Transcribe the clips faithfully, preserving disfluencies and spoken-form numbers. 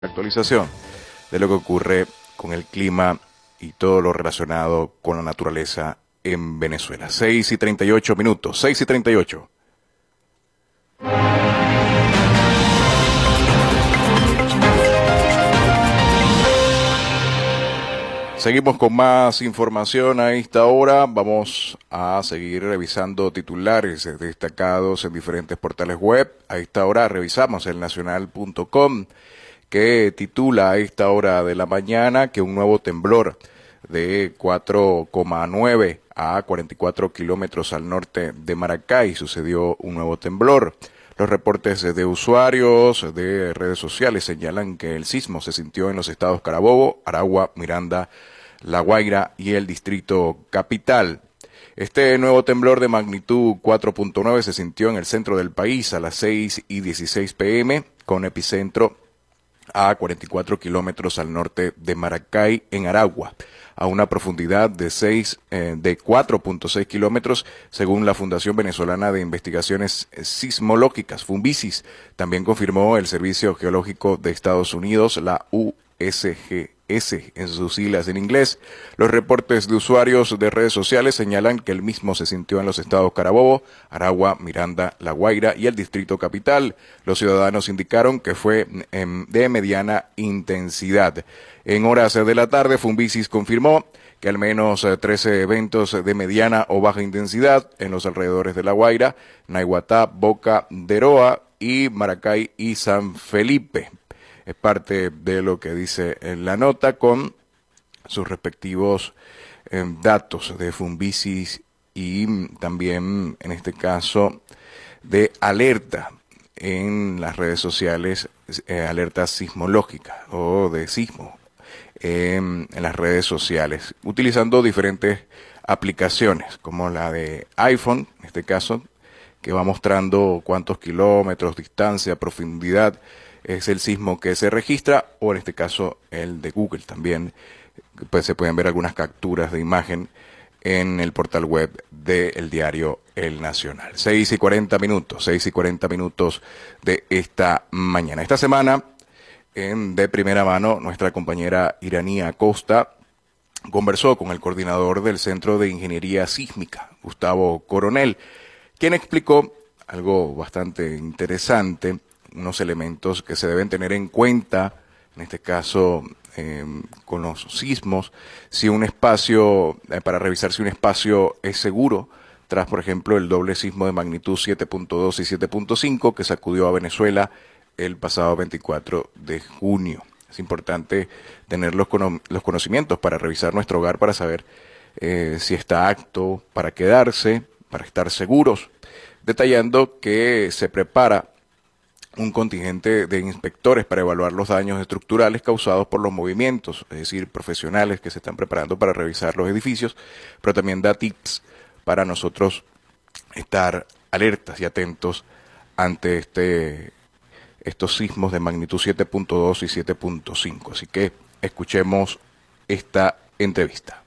Actualización de lo que ocurre con el clima y todo lo relacionado con la naturaleza en Venezuela. seis y treinta y ocho minutos, seis y treinta y ocho. Seguimos con más información a esta hora. Vamos a seguir revisando titulares destacados en diferentes portales web. A esta hora revisamos el nacional punto com, que titula a esta hora de la mañana que un nuevo temblor de cuatro coma nueve a cuarenta y cuatro kilómetros al norte de Maracay sucedió un nuevo temblor. Los reportes de usuarios de redes sociales señalan que el sismo se sintió en los estados Carabobo, Aragua, Miranda, La Guaira y el Distrito Capital. Este nuevo temblor de magnitud cuatro punto nueve se sintió en el centro del país a las seis y dieciséis pm, con epicentro a cuarenta y cuatro kilómetros al norte de Maracay, en Aragua, a una profundidad de, seis, eh, de cuatro punto seis kilómetros, según la Fundación Venezolana de Investigaciones Sismológicas, Funvisis. También confirmó el Servicio Geológico de Estados Unidos, la U S G S en sus siglas en inglés. Los reportes de usuarios de redes sociales señalan que el mismo se sintió en los estados Carabobo, Aragua, Miranda, La Guaira y el Distrito Capital. Los ciudadanos indicaron que fue eh, de mediana intensidad. En horas de la tarde, Funvisis confirmó que al menos trece eventos de mediana o baja intensidad en los alrededores de La Guaira, Naiguatá, Boca de Roa y Maracay y San Felipe. Es parte de lo que dice en la nota con sus respectivos eh, datos de Funvisis y también, en este caso, de alerta en las redes sociales, eh, alerta sismológica o de sismo eh, en las redes sociales, utilizando diferentes aplicaciones como la de iPhone, en este caso, que va mostrando cuántos kilómetros, distancia, profundidad es el sismo que se registra, o en este caso el de Google también. Pues se pueden ver algunas capturas de imagen en el portal web del diario El Nacional. seis y cuarenta minutos, seis y cuarenta minutos de esta mañana. Esta semana, en de primera mano, nuestra compañera Iranía Acosta conversó con el coordinador del Centro de Ingeniería Sísmica, Gustavo Coronel, quien explicó algo bastante interesante, unos elementos que se deben tener en cuenta, en este caso eh, con los sismos, si un espacio, eh, para revisar si un espacio es seguro, tras por ejemplo el doble sismo de magnitud siete punto dos y siete punto cinco que sacudió a Venezuela el pasado veinticuatro de junio. Es importante tener los, cono los conocimientos para revisar nuestro hogar, para saber eh, si está apto para quedarse, para estar seguros, detallando que se prepara un contingente de inspectores para evaluar los daños estructurales causados por los movimientos, es decir, profesionales que se están preparando para revisar los edificios, pero también da tips para nosotros estar alertas y atentos ante este, estos sismos de magnitud siete punto dos y siete punto cinco. Así que escuchemos esta entrevista.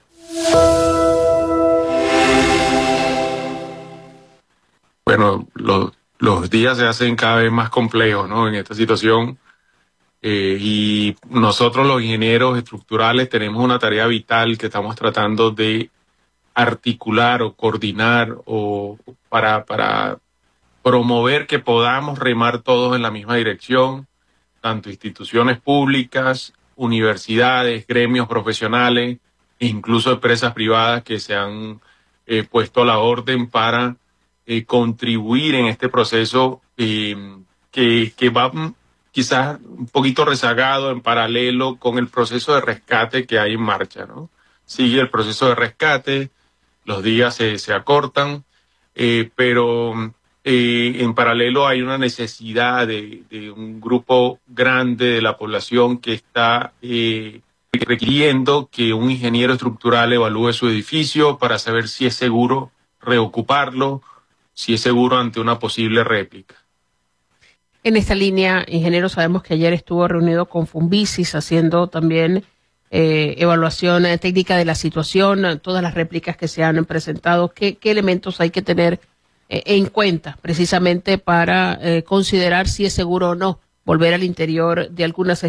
Bueno, los Los días se hacen cada vez más complejos, ¿no? En esta situación. Eh, y nosotros los ingenieros estructurales tenemos una tarea vital que estamos tratando de articular o coordinar o para, para promover que podamos remar todos en la misma dirección, tanto instituciones públicas, universidades, gremios profesionales e incluso empresas privadas que se han eh, puesto a la orden para Eh, contribuir en este proceso eh, que, que va quizás un poquito rezagado en paralelo con el proceso de rescate que hay en marcha, ¿no? Sigue el proceso de rescate, los días se, se acortan, eh, pero eh, en paralelo hay una necesidad de, de un grupo grande de la población que está eh, requiriendo que un ingeniero estructural evalúe su edificio para saber si es seguro reocuparlo, si es seguro ante una posible réplica. En esta línea, ingeniero, sabemos que ayer estuvo reunido con Funvisis haciendo también eh, evaluación eh, técnica de la situación, todas las réplicas que se han presentado. ¿Qué, qué elementos hay que tener eh, en cuenta precisamente para eh, considerar si es seguro o no volver al interior de algunas